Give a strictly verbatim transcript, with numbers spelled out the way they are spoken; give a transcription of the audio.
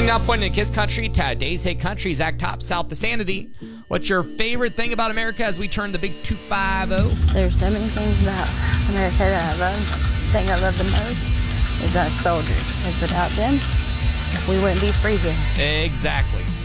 Morning now pointing to Kiss Country, today's hit country, Zach Top, South of Sanity. What's your favorite thing about America as we turn the big two five oh? There's so many things about America that I love. The thing I love the most is our soldiers, because without them, we wouldn't be free here. Exactly.